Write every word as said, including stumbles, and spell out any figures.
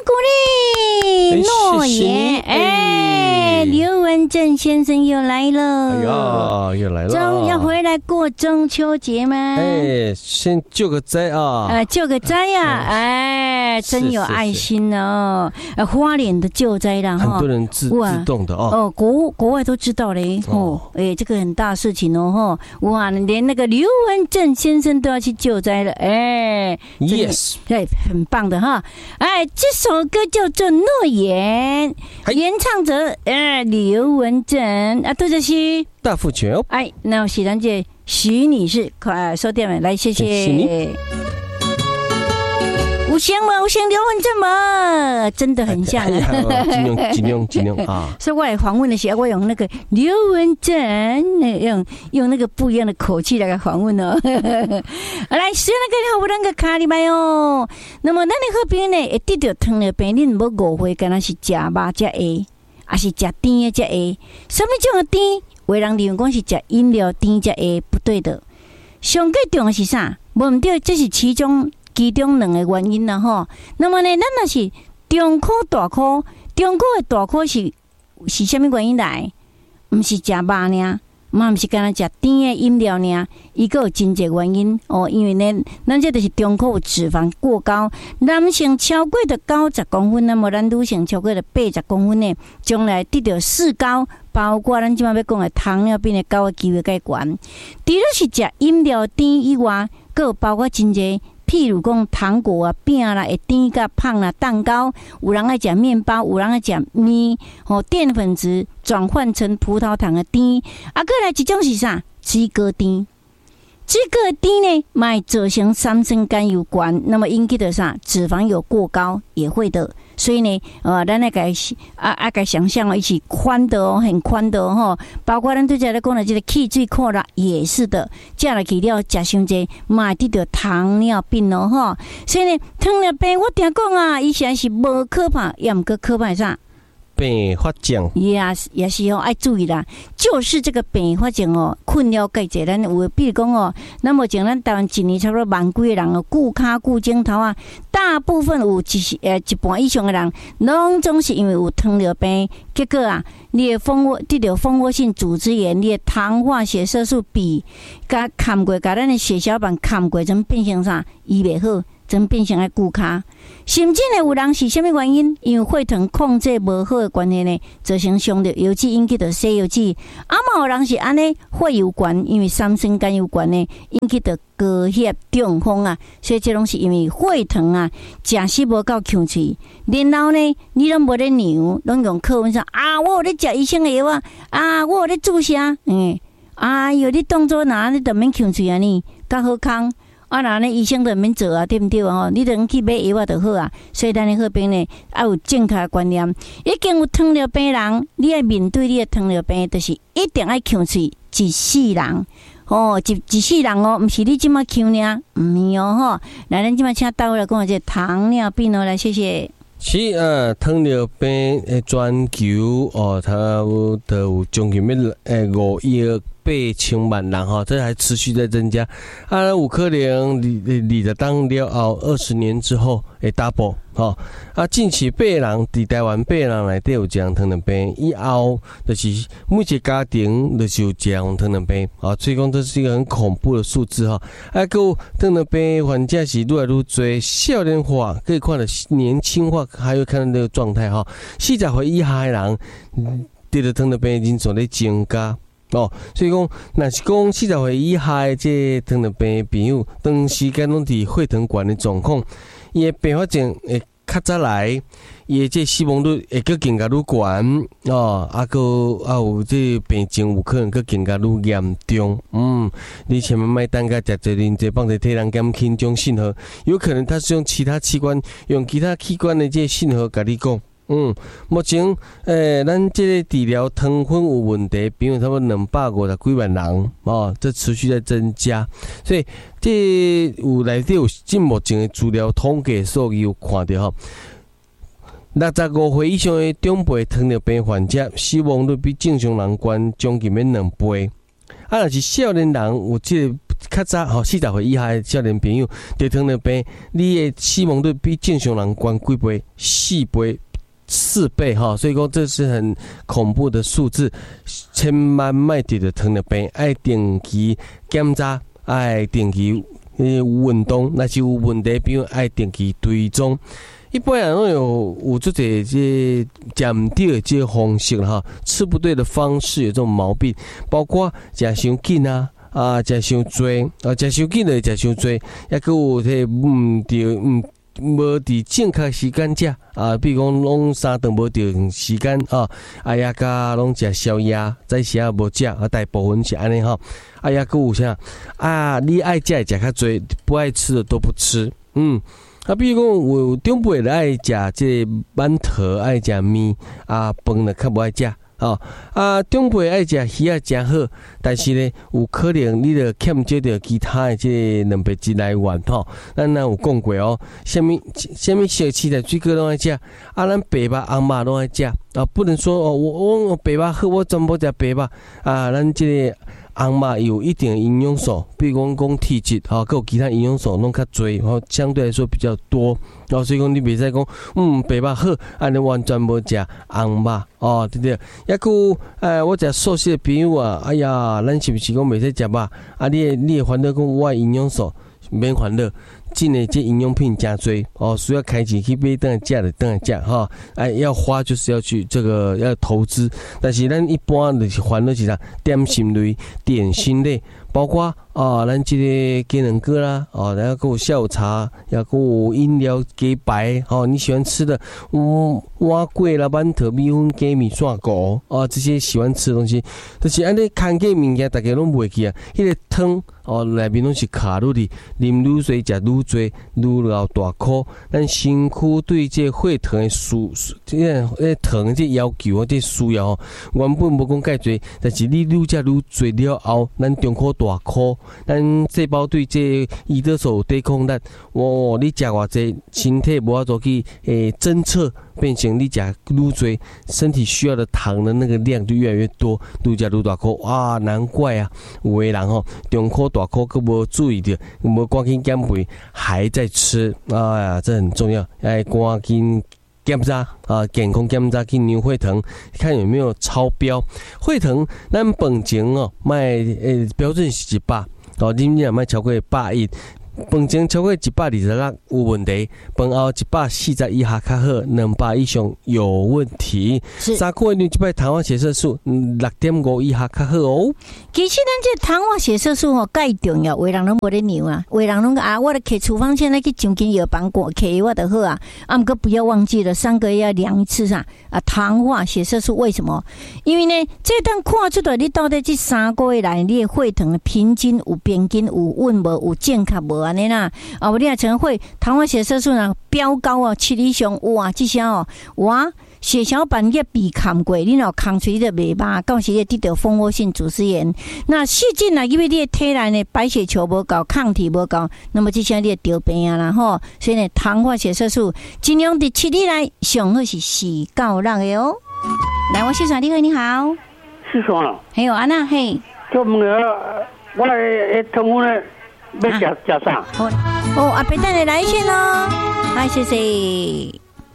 鼓励诺言。哎，刘文正先生又来了， 哎呀，又来了， 终要回来过中秋节吗？ 哎，先救个灾啊！ 呃，救个灾呀、啊！哎，真有爱心哦！呃，花莲的救灾啦， 很多人自自动的哦。 哦，国国外都知道嘞，哦，哎，这个很大事情哦，哈，哇，连那个刘文正先生都要去救灾了，哎 ，yes， 对，很棒的哈！哎，这首歌叫做《诺言》，原唱者哎刘文正啊，对着是大富全。 哎，那是咱这徐女士，快收电了，来，谢谢。有像吗？有像刘文正吗？真的很像、啊。 尽量尽量尽量啊！ 所以我来访问的时候，我用那个刘文正，用用那个不一样的口气来访问哦。来，虽然个好不那个卡里麦哦，那么咱的好朋友呢，会得到糖尿病，恁无误会，敢若是食肉食虾，还是食甜的食虾？什么种的甜？有的人认为讲是食饮料甜食虾，不对的。上最重要是啥？无毋对，这是其中。其中两个原因啦吼，那么呢，咱若是中考大考，中考的大考是是虾米原因来？毋是食肉尔，嘛毋是干那食甜的饮料尔，伊个有真济原因哦。因为呢，咱这就是中考有脂肪过高，男性超过的九十公分，那么咱女性超过的八十公分呢，将来得到四高，包括咱即马要讲的糖尿病的高的机会较悬。除了是食饮料甜以外，个包括真济。譬如讲糖果啊、饼啦、会甜甲胖啦、蛋糕，有人爱食面包，有人爱食面，吼淀粉质转换成葡萄糖的甜，啊，过来一种是啥？脂肪甜。这个甜呢，卖造成三酸甘油管，那么引起的啥？脂肪有过高也会的。所以呢，呃，咱那个啊啊个想象哦，一起宽的哦，很宽的哦，包括咱对这来讲的这个气最扩啦，也是的。食了去了，食伤济，嘛得到糖尿病哦，哈。所以呢，糖尿病我听讲啊，以前是无可怕，也毋过可怕啥？ 并发症也是也是哦，爱注意啦。就是这个并发症哦，困扰介济咱有，比如讲哦，那么前咱台湾一年差不多万几个人哦，顾骹顾镜头啊，大部分有一呃一半以上的人，拢总是因为有糖尿病，结果啊，你的蜂窝得到蜂窝性组织炎，你的糖化血色素比甲看过，甲咱的血小板看过，怎变成啥？医袂好。真变成爱顾骹，甚至呢有人是虾米原因？因为血糖控制无好的关系呢，造成伤着油脂引起的西油脂。啊嘛有人是安尼血油管，因为三酸甘油管呢引起的高血中风啊，所以这拢是因为血糖啊，食食无够控制。然后呢，你拢无咧量，拢用课文说啊，我有咧食医生的药啊，啊，我有咧注射，嗯，哎哟，你动作哪你都免控制啊你，较好康。啊，那呢医生都免做啊，对不对哦？你等去买药啊就好啊。所以咱的好朋友呢，要有正确的观念。已经有糖尿病人，你要面对你的糖尿病，就是一定要控制一世人哦，一一世人哦，不是你这么控呢，唔是哦吼。来，咱这么请到来讲这糖尿病哦，来谢谢。 是啊，糖尿病诶，全球哦，它都有将近要诶五亿八千万人哈，这还持续在增加。啊，有可能二二十当了后二十年之后会 double 哈。啊，近期八人伫台湾八人内底有这样糖尿病，以后就是每一个家庭就是有这样糖尿病啊，所以讲这是一个很恐怖的数字哈。啊，还有糖尿病患者是越来越多，少年化可以看到年轻化。还有看到那个状态哈，四十岁以下的人得到糖尿病人数在增加哦，所以讲，若是讲四十岁以下的这糖尿病的朋友，长时间拢伫血糖高的状况，伊的并发症会较早来，伊的这死亡率会更更加愈悬哦，啊个啊有这病情有可能更更加愈严重。嗯，你千万莫等甲食侪啉侪放在体能减轻种信号，有可能他是用其他器官，用其他器官的这信号甲你讲。嗯，目前诶、欸，咱这个治疗糖分有问题，比如差不多两百五十几万人哦，这持续在增加，所以这有内底有进目前的资料统计数据有看到吼，六十五岁以上的中辈糖尿病患者死亡率比正常人高将近要两倍。啊，若是少年人有这个较早吼四十岁以下的少年朋友得糖尿病，你的死亡率比正常人高几倍，四倍。四倍哈，所以说这是很恐怖的数字，千万莫得着糖尿病，爱定期检查，爱定期运动，那是有问题，比如爱定期追踪。一般人都有有这些这减唔对的这方式哈，吃不对的方式有这种毛病，包括食伤紧啊。啊，食伤多，啊，食伤紧的食伤多，也佮有迄唔对唔。无伫正确时间食啊，比如讲拢三顿无定时间啊，啊呀甲拢食宵夜，早时啊无食，啊大部分是安尼吼。啊呀，佮有啥啊？你爱食的食较多，不爱吃的都不吃。嗯，啊，比如讲有长辈的爱食这馒头，爱食面啊，饭呢较无爱食。哦啊，长辈爱食鱼啊，真好，但是呢，有可能你着欠缺着其他的这蛋白质来源吼。咱若有讲过哦，什么什么小吃的水果拢爱食，啊，咱白肉、红肉拢爱食啊，不能说哦，我我白肉好，我全部食白肉啊，咱这个。红肉有一定的营养素，比如讲讲体质，吼，佮有其他营养素拢较侪，吼，相对来说比较多。哦，所以讲你袂使讲，嗯，白肉好，安尼完全无食红肉，哦，对不对？抑佮有，诶，我食素食的朋友啊，哎呀，咱是毋是讲袂使食肉？啊，你你会烦恼讲我营养素，免烦恼。进的这营养品真多哦，需要开钱去买等下食的等下食哈，哎，要花就是要去这个要投资，但是咱一般就是烦恼是啥？点心类、点心类，包括啊，咱这个鸡卵糕啦，哦，然后还有下午茶，也还有饮料、鸡排，哦，你喜欢吃的，嗯，碗粿啦、馒头、米粉、鸡米线糕，哦，这些喜欢吃的东西，就是安尼看过物件，大家拢袂记啊，迄个汤。哦，内面拢是卡路里，啉愈多食愈多，愈老大颗。咱身躯对这血糖的需，这个糖这要求这需要哦，原本无讲介多，但是你愈食愈多了后，咱中颗大颗，咱细胞对这胰岛素有抵抗力。哇，你食偌济，身体无法度去诶侦测，变成你食愈多，身体需要的糖的那个量就越来越多，愈食愈大颗。哇，难怪啊，有的人吼中颗。大颗佮无注意到，无赶紧减肥，还在吃，哎呀，这很重要，要赶紧检查啊，健康检查去量血糖，看有没有超标。血糖咱饭前哦，卖诶标准是一百，哦，你若卖超过一百一。饭前超过一百二十六有问题，饭后一百四十以下较好，两百以上有问题。三个月一摆糖化血色素六点五以下较好哦。 其实咱这糖化血色素吼介重要，有的人拢无咧量啊，有的人拢啊，我咧摕处方签来去上间药房过摕我就好啊。啊，毋过不要忘记了，三个月要量一次啥啊？糖化血色素为什么？因为呢，这当看出来你到底这三个月来你的血糖平均有变紧、有稳无、有正确无？安尼啦，啊，我你啊，常会糖化血色素呢飙高啊，七以上哇，这些哦，哇，血小板也比看过，你若空嘴的袂吧，到时会得到蜂窝性组织炎。那细菌呢，因为你的体内呢白血球无够，抗体无够，那么这些你就得病啊啦吼。所以呢，糖化血色素尽量伫七日内上好是四到六个哦。来，我谢爽，你好，你好， 谢爽了， 还有安娜嘿， 做么个我来通我呢。要食食啥？ 哦，阿伯等你来一线咯，来谢谢。